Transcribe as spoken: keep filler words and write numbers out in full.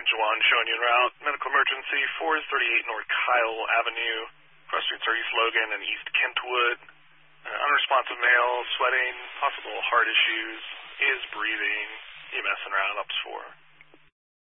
Agent Jawan showing you en route. Medical emergency, four thirty-eight North Kyle Avenue. Cross streets are East Logan and East Kentwood. Uh, unresponsive male, sweating, possible heart issues, is breathing. E M S en route, ups four.